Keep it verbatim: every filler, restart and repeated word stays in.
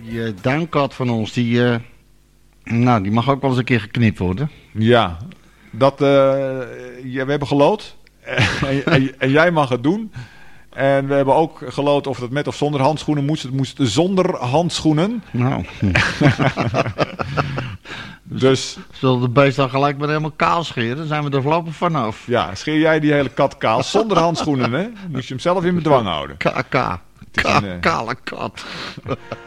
Die uh, duinkat van ons, die, uh, nou, die mag ook wel eens een keer geknipt worden. Ja, dat, uh, ja we hebben geloot. en, en, en jij mag het doen. En we hebben ook geloot of het met of zonder handschoenen moest. Het moest zonder handschoenen. Nou. Dus... Zullen de beest dan gelijk maar helemaal kaal scheren? Dan zijn we er voorlopig vanaf. Ja, scheer jij die hele kat kaal zonder handschoenen, hè? Moest je hem zelf in bedwang houden. K K. K- kale kat.